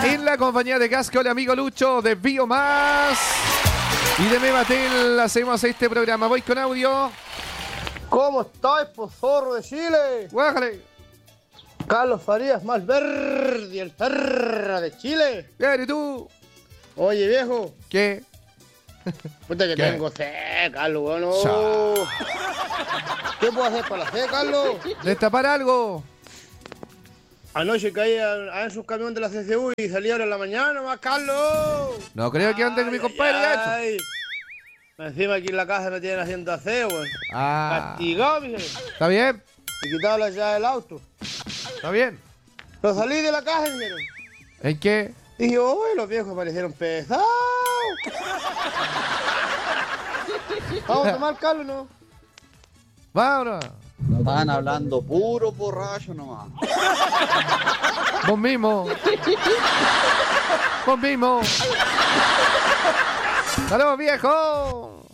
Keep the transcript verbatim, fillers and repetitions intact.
En la compañía de Casco, el amigo Lucho de Biomás y de Mebatel hacemos este programa. Voy con audio. ¿Cómo estáis, pozorro de Chile? Guájale. Carlos Farías, más verde, el perra de Chile. Bien, ¿y tú? Oye, viejo. ¿Qué? Puta que ¿Qué? tengo sed, Carlos, bueno. ¿Qué puedo hacer para la sed, Carlos? ¿Destapar algo? Anoche caí a, a esos camiones de la C C U y salí ahora en la mañana, más Carlos. No creo que ande con mi compadre, ay, ay. Encima aquí en la casa me tienen haciendo aseo, güey. Ah. Castigado, mi gente. ¿Está bien? Me quitaron la llave del auto. ¿Está bien? Pero salí de la casa, mi gente. ¿En qué? Dije, uy, los viejos parecieron pesados. ¿Vamos a tomar, Carlos, no? Vámonos. Están hablando puro borracho nomás. Vos mismo. Vos mismo. ¡Saludos, viejo!